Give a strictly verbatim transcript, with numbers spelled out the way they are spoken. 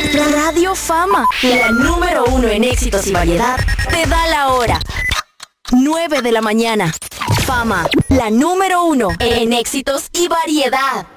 Radio Fama, la número uno en éxitos y variedad, te da la hora. nueve de la mañana. Fama, la número uno en éxitos y variedad.